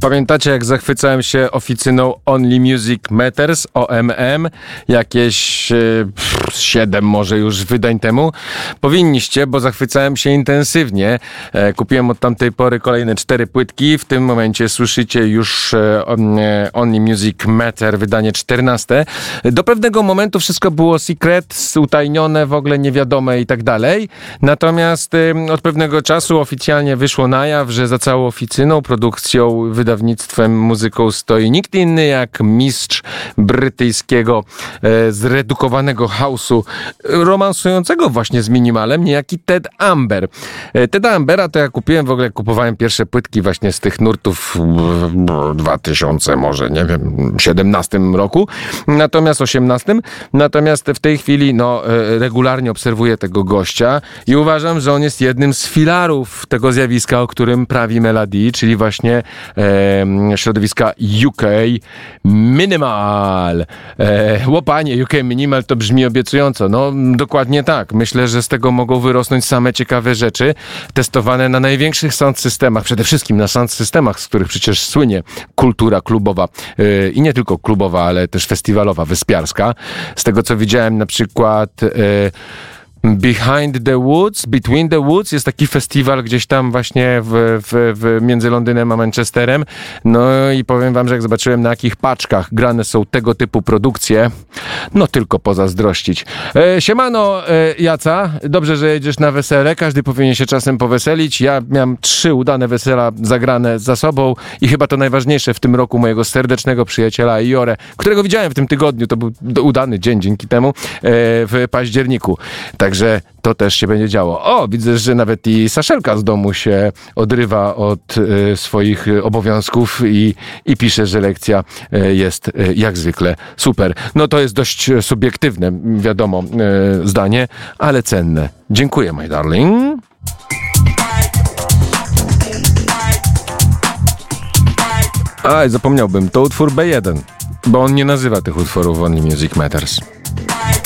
Pamiętacie, jak zachwycałem się oficyną Only Music Matters, OMM, jakieś 7 może już wydań temu? Powinniście, bo zachwycałem się intensywnie. Kupiłem od tamtej pory kolejne 4 płytki. W tym momencie słyszycie już Only Music Matter, wydanie 14. Do pewnego momentu wszystko było secret, utajnione, w ogóle niewiadome i tak dalej. Natomiast od pewnego czasu oficjalnie wyszło na jaw, że za całą oficyną, produkcją, wydawnictwem, muzyką stoi nikt inny jak mistrz brytyjskiego zredukowanego house'u, romansującego właśnie z minimalem, niejaki Ted Amber. Teda Ambera to ja kupiłem, w ogóle kupowałem pierwsze płytki właśnie z tych nurtów w 2000 może, nie wiem, 17 roku, natomiast 18. Natomiast w tej chwili regularnie obserwuję tego gościa i uważam, że on jest jednym z filarów tego zjawiska, o którym prawi Melody, czyli właśnie środowiska UK Minimal. Łopanie, UK Minimal to brzmi obiecująco. No, dokładnie tak. Myślę, że z tego mogą wyrosnąć same ciekawe rzeczy, testowane na największych sound systemach, przede wszystkim na sound systemach, z których przecież słynie kultura klubowa i nie tylko klubowa, ale też festiwalowa, wyspiarska. Z tego, co widziałem, na przykład Behind the Woods, Between the Woods jest taki festiwal gdzieś tam właśnie między Londynem a Manchesterem. No i powiem wam, że jak zobaczyłem, na jakich paczkach grane są tego typu produkcje, no tylko pozazdrościć. Siemano, Jaca, dobrze, że jedziesz na wesele, każdy powinien się czasem poweselić. Ja miałem 3 udane wesela zagrane za sobą i chyba to najważniejsze w tym roku mojego serdecznego przyjaciela Iore, którego widziałem w tym tygodniu, to był udany dzień dzięki temu, w październiku. Także to też się będzie działo. O, widzę, że nawet i Saszelka z domu się odrywa od swoich obowiązków i pisze, że lekcja jest jak zwykle super. No to jest dość subiektywne, wiadomo, zdanie, ale cenne. Dziękuję, my darling. Aj, zapomniałbym, to utwór B1, bo on nie nazywa tych utworów Only Music Matters.